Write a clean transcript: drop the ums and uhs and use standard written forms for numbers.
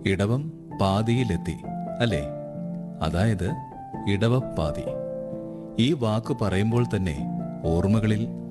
ഇടവം പാതിയിലെത്തി, അല്ലേ? അതായത് ഇടവപ്പാതി. ഈ വാക്ക് പറയുമ്പോൾ തന്നെ ഓർമ്മകളിൽ